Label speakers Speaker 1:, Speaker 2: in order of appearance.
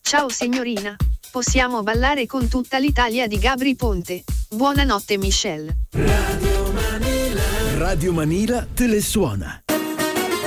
Speaker 1: Ciao signorina. Possiamo ballare con tutta l'Italia di Gabri Ponte. Buonanotte Michelle.
Speaker 2: Radio Manila te le suona.